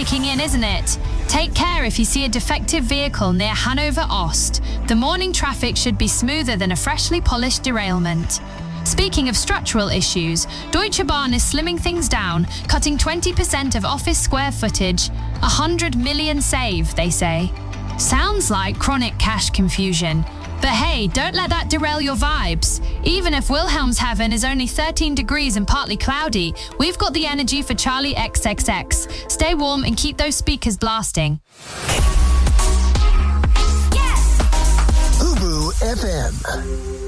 kicking in, isn't it? Take care if you see a defective vehicle near Hanover Ost. The morning traffic should be smoother than a freshly polished derailment. Speaking of structural issues, Deutsche Bahn is slimming things down, cutting 20% of office square footage. 100 million save, they say. Sounds like chronic cash confusion. But hey, don't let that derail your vibes. Even if Wilhelmshaven is only 13 degrees and partly cloudy, we've got the energy for Charlie XXX. Stay warm and keep those speakers blasting. Ubu FM.